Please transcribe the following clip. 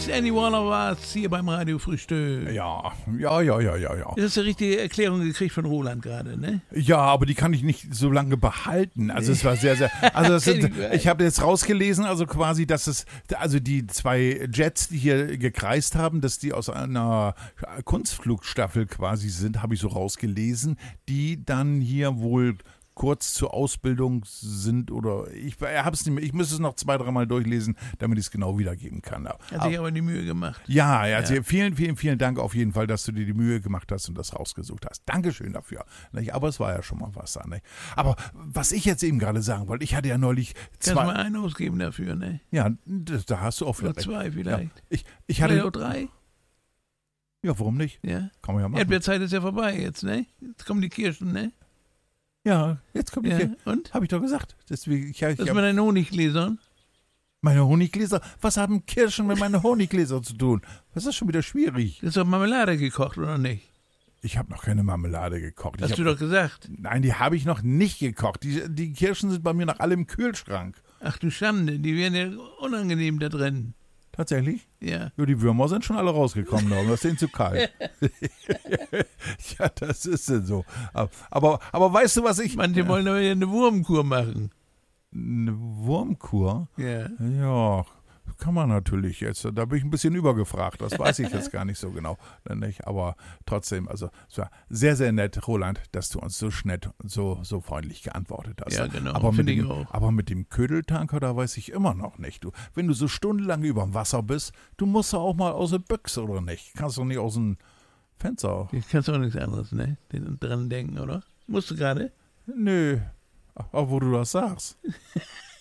It's any one of us hier beim Radiofrühstück. Ja. Das ist eine richtige Erklärung gekriegt von Roland gerade, ne? Ja, aber die kann ich nicht so lange behalten. Also es war sehr, also ich habe jetzt rausgelesen, also quasi, dass es, also die 2 Jets, die hier gekreist haben, dass die aus einer Kunstflugstaffel quasi sind, habe ich so rausgelesen, die dann hier wohl kurz zur Ausbildung sind oder ich habe es nicht mehr, ich müsste es noch 2-3 Mal durchlesen, damit ich es genau wiedergeben kann. Hat sich aber die Mühe gemacht. Ja, also vielen Dank auf jeden Fall, dass du dir die Mühe gemacht hast und das rausgesucht hast. Dankeschön dafür. Aber es war ja schon mal was da. Aber was ich jetzt eben gerade sagen wollte, ich hatte ja neulich Kannst du mal einen ausgeben dafür, ne? Ja, da hast du auch Oder vielleicht. 2 vielleicht. Ja, ich hatte Vielleicht auch 3. Ja, warum nicht? Ja. Kann man ja machen. Erdbeerzeit ist ja vorbei jetzt, ne? Jetzt kommen die Kirschen, ne? Ja, jetzt kommt Ja, und? Habe ich doch gesagt. Deswegen, Was mit deinen Honiggläsern? Meine Honiggläser? Was haben Kirschen mit meinen Honiggläsern zu tun? Das ist schon wieder schwierig. Das ist doch Marmelade gekocht, oder nicht? Ich habe noch keine Marmelade gekocht. Hast du doch gesagt. Nein, die habe ich noch nicht gekocht. Die Kirschen sind bei mir noch alle im Kühlschrank. Ach du Schande, die werden ja unangenehm da drin. Tatsächlich? Ja. Ja, die Würmer sind schon alle rausgekommen, aber das ist denen zu kalt. Ja, das ist denn so. Aber weißt du, was ich... Manche wollen aber ja eine Wurmkur machen. Eine Wurmkur? Ja. Ja, kann man natürlich jetzt. Da bin ich ein bisschen übergefragt. Das weiß ich jetzt gar nicht so genau. Nicht? Aber trotzdem, also es war sehr, sehr nett, Roland, dass du uns so nett und so freundlich geantwortet hast. Ja, genau. Aber mit dem Ködeltanker, da weiß ich immer noch nicht. Wenn du so stundenlang über dem Wasser bist, du musst doch auch mal aus der Büchse, oder nicht? Kannst doch nicht aus dem Fenster. Ich kannst auch nichts anderes, ne? Dran denken, oder? Musst du gerade? Nö. Aber wo du das sagst.